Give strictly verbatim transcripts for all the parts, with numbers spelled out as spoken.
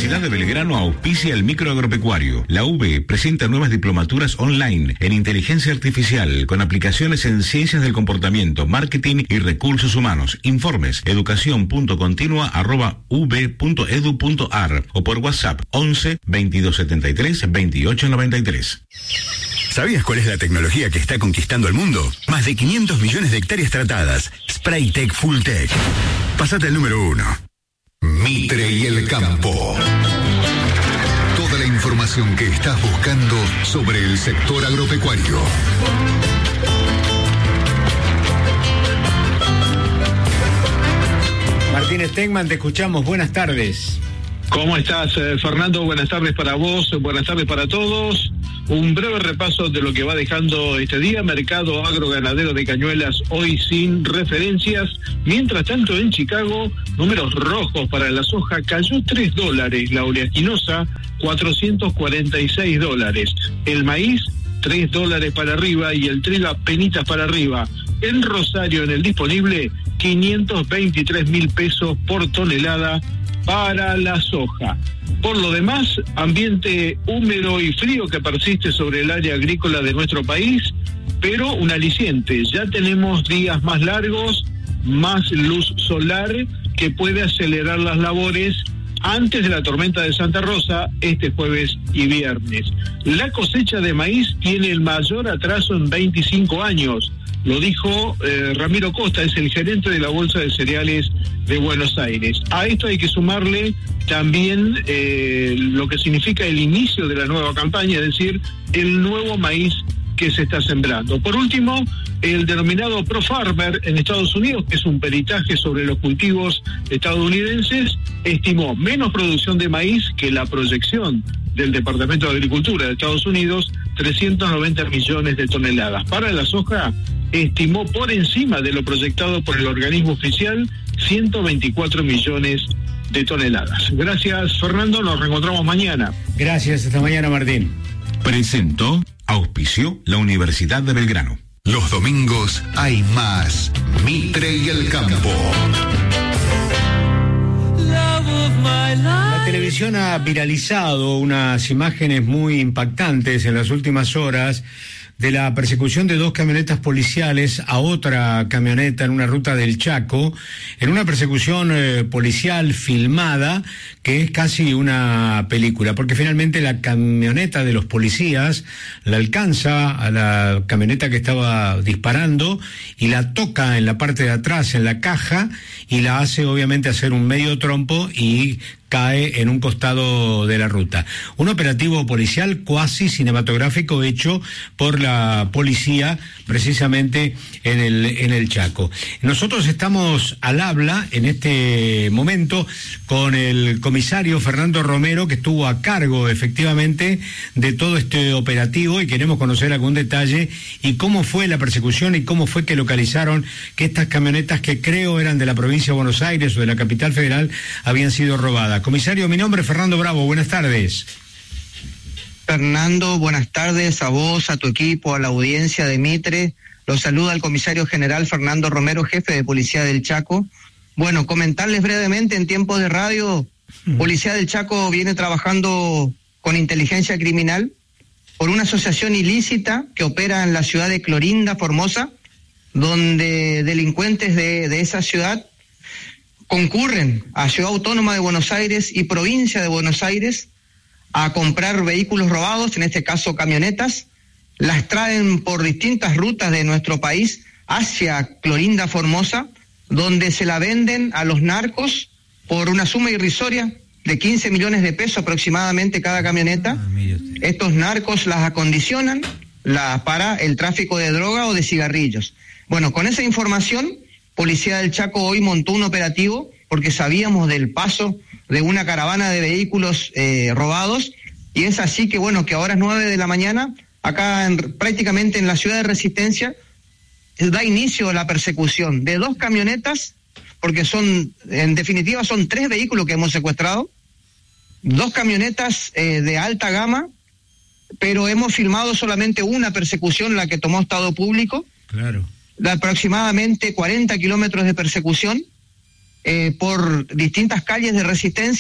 Universidad de Belgrano auspicia el microagropecuario. La U B presenta nuevas diplomaturas online en inteligencia artificial con aplicaciones en ciencias del comportamiento, marketing y recursos humanos. Informes educación.continua arroba ub.edu.ar o por WhatsApp once veintidós setenta y tres veintiocho noventa y tres. ¿Sabías cuál es la tecnología que está conquistando el mundo? Más de quinientos millones de hectáreas tratadas. Spraytec Fulltech. Pasate al número uno. Mitre y el campo. Toda la información que estás buscando sobre el sector agropecuario. Martín Stegman, te escuchamos. Buenas tardes. ¿Cómo estás, eh, Fernando? Buenas tardes para vos, buenas tardes para todos. Un breve repaso de lo que va dejando este día. Mercado agroganadero de Cañuelas hoy sin referencias. Mientras tanto, en Chicago, números rojos para la soja. Cayó tres dólares. La oleaginosa, cuatrocientos cuarenta y seis dólares. El maíz, tres dólares para arriba. Y el trigo, penitas para arriba. En Rosario, en el disponible, quinientos veintitrés mil pesos por tonelada para la soja. Por lo demás, ambiente húmedo y frío que persiste sobre el área agrícola de nuestro país, pero un aliciente. Ya tenemos días más largos, más luz solar que puede acelerar las labores antes de la tormenta de Santa Rosa este jueves y viernes. La cosecha de maíz tiene el mayor atraso en veinticinco años. Lo dijo eh, Ramiro Costa, es el gerente de la Bolsa de Cereales de Buenos Aires. A esto hay que sumarle también eh, lo que significa el inicio de la nueva campaña, es decir, el nuevo maíz que se está sembrando. Por último, el denominado ProFarmer en Estados Unidos, que es un peritaje sobre los cultivos estadounidenses, estimó menos producción de maíz que la proyección del Departamento de Agricultura de Estados Unidos, trescientos noventa millones de toneladas. Para la soja, estimó por encima de lo proyectado por el organismo oficial, ciento veinticuatro millones de toneladas. Gracias, Fernando, nos reencontramos mañana. Gracias, hasta mañana, Martín. Presentó, auspició la Universidad de Belgrano. Los domingos hay más Mitre y el campo. La televisión ha viralizado unas imágenes muy impactantes en las últimas horas de la persecución de dos camionetas policiales a otra camioneta en una ruta del Chaco, en una persecución eh, policial filmada que es casi una película, porque finalmente la camioneta de los policías la alcanza a la camioneta que estaba disparando y la toca en la parte de atrás, en la caja, y la hace obviamente hacer un medio trompo y cae en un costado de la ruta. Un operativo policial cuasi cinematográfico hecho por la policía precisamente en el, en el Chaco. Nosotros estamos al habla en este momento con el comisario Fernando Romero, que estuvo a cargo efectivamente de todo este operativo, y queremos conocer algún detalle y cómo fue la persecución y cómo fue que localizaron que estas camionetas, que creo eran de la provincia de Buenos Aires o de la capital federal, habían sido robadas. Comisario, mi nombre es Fernando Bravo, buenas tardes. Fernando, buenas tardes a vos, a tu equipo, a la audiencia de Mitre. Los saluda el comisario general Fernando Romero, jefe de Policía del Chaco. Bueno, comentarles brevemente en tiempos de radio, uh-huh. Policía del Chaco viene trabajando con inteligencia criminal por una asociación ilícita que opera en la ciudad de Clorinda, Formosa, donde delincuentes de, de esa ciudad concurren a Ciudad Autónoma de Buenos Aires y Provincia de Buenos Aires a comprar vehículos robados, en este caso camionetas, las traen por distintas rutas de nuestro país hacia Clorinda, Formosa, donde se la venden a los narcos por una suma irrisoria de quince millones de pesos aproximadamente cada camioneta. Estos narcos las acondicionan la, para el tráfico de droga o de cigarrillos. Bueno, con esa información, Policía del Chaco hoy montó un operativo porque sabíamos del paso de una caravana de vehículos eh, robados, y es así que, bueno, que ahora es nueve de la mañana, acá en, prácticamente en la ciudad de Resistencia, da inicio a la persecución de dos camionetas, porque son, en definitiva, son tres vehículos que hemos secuestrado, dos camionetas eh, de alta gama, pero hemos filmado solamente una persecución, la que tomó Estado Público. Claro. De aproximadamente cuarenta kilómetros de persecución eh, por distintas calles de Resistencia,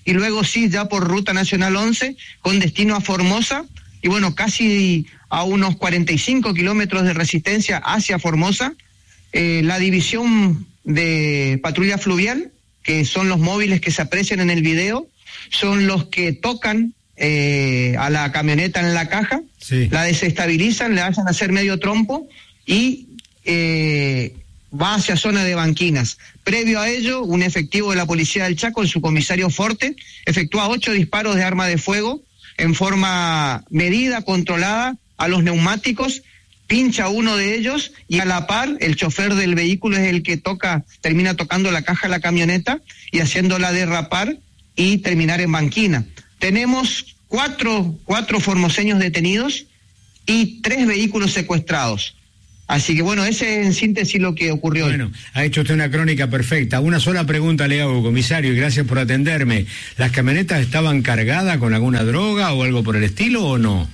y luego sí ya por Ruta Nacional once con destino a Formosa, y bueno, casi a unos cuarenta y cinco kilómetros de resistencia hacia Formosa, eh, la división de patrulla fluvial, que son los móviles que se aprecian en el video, son los que tocan eh, a la camioneta en la caja, sí. La desestabilizan, le hacen hacer medio trompo y eh, va hacia zona de Banquinas. Previo a ello, un efectivo de la Policía del Chaco, el subcomisario Forte, efectúa ocho disparos de arma de fuego en forma medida, controlada, a los neumáticos, pincha uno de ellos y a la par el chofer del vehículo es el que toca, termina tocando la caja de la camioneta y haciéndola derrapar y terminar en Banquina. Tenemos cuatro, cuatro formoseños detenidos y tres vehículos secuestrados. Así que bueno, ese es en síntesis lo que ocurrió. Bueno, ha hecho usted una crónica perfecta. Una sola pregunta le hago, comisario, y gracias por atenderme. ¿Las camionetas estaban cargadas con alguna droga o algo por el estilo o no?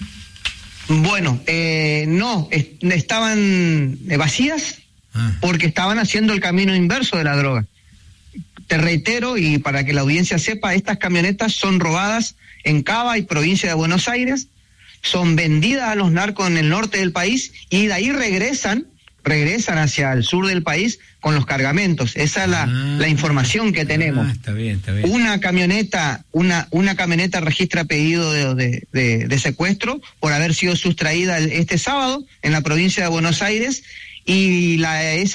Bueno, eh, no, est- estaban vacías ah. porque estaban haciendo el camino inverso de la droga. Te reitero, y para que la audiencia sepa, estas camionetas son robadas en Cava y provincia de Buenos Aires, son vendidas a los narcos en el norte del país y de ahí regresan, regresan hacia el sur del país con los cargamentos. Esa es la, ah, la información que tenemos. Ah, está bien, está bien. Una camioneta, una, una camioneta registra pedido de, de, de, de secuestro por haber sido sustraída este sábado en la provincia de Buenos Aires, y la S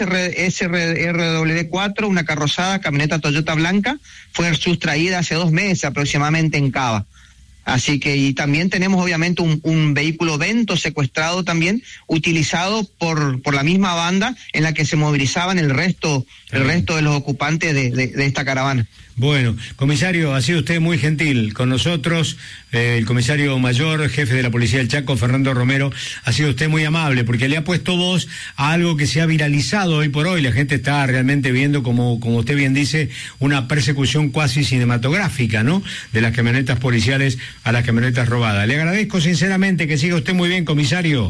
R W cuatro, una carrozada, camioneta Toyota blanca, fue sustraída hace dos meses aproximadamente en Cava. Así que, y también tenemos obviamente un, un vehículo Vento secuestrado también, utilizado por, por la misma banda en la que se movilizaban el resto, el resto de los ocupantes de, de, de esta caravana. Bueno, comisario, ha sido usted muy gentil con nosotros, eh, el comisario mayor, jefe de la Policía del Chaco, Fernando Romero, ha sido usted muy amable, porque le ha puesto voz a algo que se ha viralizado hoy por hoy. La gente está realmente viendo, como, como usted bien dice, una persecución cuasi cinematográfica, ¿no?, de las camionetas policiales a las camionetas robadas. Le agradezco sinceramente, que siga usted muy bien, comisario.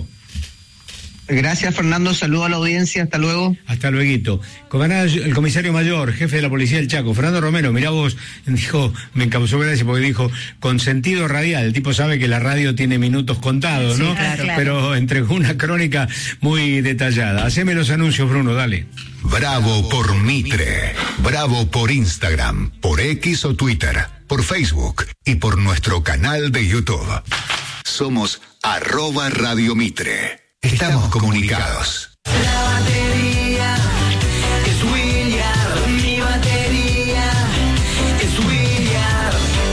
Gracias, Fernando, saludo a la audiencia, hasta luego. Hasta luego. El comisario mayor, jefe de la Policía del Chaco, Fernando Romero, mirá vos, dijo, me causó gracia porque dijo, con sentido radial. El tipo sabe que la radio tiene minutos contados, ¿no? Sí, claro, claro. Pero entregó una crónica muy detallada. Haceme los anuncios, Bruno, dale. Bravo por Mitre, bravo por Instagram, por X o Twitter, por Facebook y por nuestro canal de YouTube. Somos arroba Radio Mitre. Estamos comunicados. La batería es William, mi batería es William.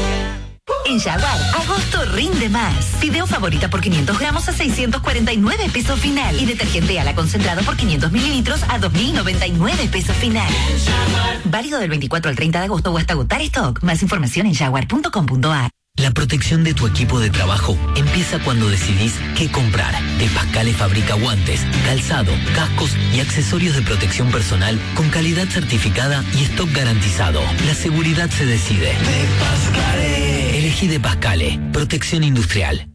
En Jaguar, agosto rinde más. Fideo favorita por quinientos gramos a seiscientos cuarenta y nueve pesos final. Y detergente ala concentrado por quinientos mililitros a dos mil noventa y nueve pesos final. Válido del veinticuatro al treinta de agosto o hasta agotar stock. Más información en jaguar punto com punto a r. La protección de tu equipo de trabajo empieza cuando decidís qué comprar. De Pascale fabrica guantes, calzado, cascos y accesorios de protección personal con calidad certificada y stock garantizado. La seguridad se decide. De Pascale. Elegí De Pascale, protección industrial.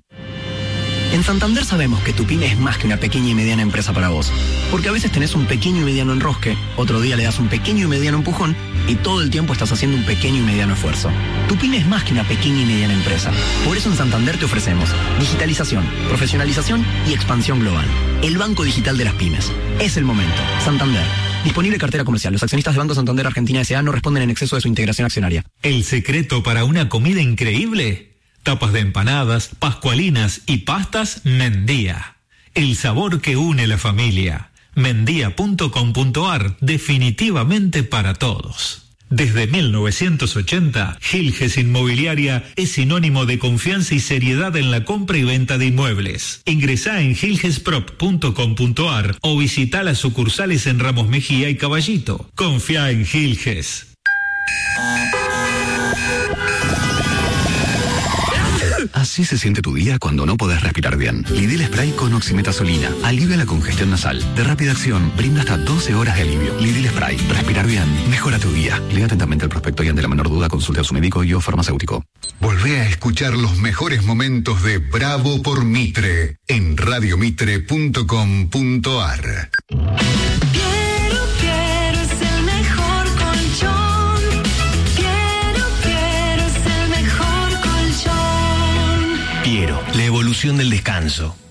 En Santander sabemos que tu pyme es más que una pequeña y mediana empresa para vos. Porque a veces tenés un pequeño y mediano enrosque, otro día le das un pequeño y mediano empujón y todo el tiempo estás haciendo un pequeño y mediano esfuerzo. Tu pyme es más que una pequeña y mediana empresa. Por eso en Santander te ofrecemos digitalización, profesionalización y expansión global. El banco digital de las pymes. Es el momento. Santander. Disponible cartera comercial. Los accionistas de Banco Santander Argentina S A no responden en exceso de su integración accionaria. ¿El secreto para una comida increíble? Tapas de empanadas, pascualinas y pastas Mendía. El sabor que une la familia. Mendía punto com punto a r, definitivamente para todos. Desde mil novecientos ochenta, Gilges Inmobiliaria es sinónimo de confianza y seriedad en la compra y venta de inmuebles. Ingresá en gilgesprop punto com punto a r o visita las sucursales en Ramos Mejía y Caballito. Confía en Gilges. Así se siente tu día cuando no podés respirar bien. Lidil Spray con oximetazolina alivia la congestión nasal. De rápida acción, brinda hasta doce horas de alivio. Lidil Spray, respirar bien, mejora tu día. Lea atentamente el prospecto y ante la menor duda consulte a su médico y o farmacéutico. Volvé a escuchar los mejores momentos de Bravo por Mitre en radio mitre punto com punto a r. Quiero, quiero, es el mejor colchón. Quiero, quiero. Piero, la evolución del descanso.